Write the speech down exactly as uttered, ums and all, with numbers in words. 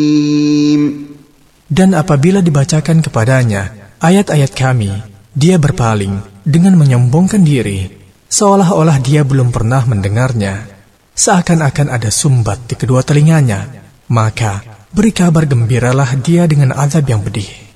Dan apabila dibacakan kepadanya ayat-ayat kami, dia berpaling dengan menyombongkan diri, seolah-olah dia belum pernah mendengarnya. Seakan-akan ada sumbat di kedua telinganya. Maka beri kabar gembiralah dia dengan azab yang pedih.